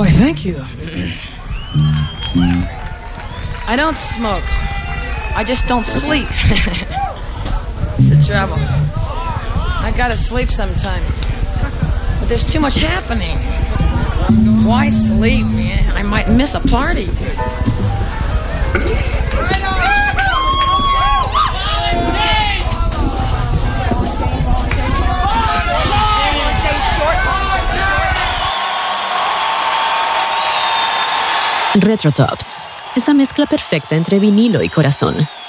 Why, thank you. I don't smoke. I just don't sleep. It's the trouble. I gotta sleep sometime. But there's too much happening. Why sleep, man? I might miss a party. Retro Tops, esa mezcla perfecta entre vinilo y corazón.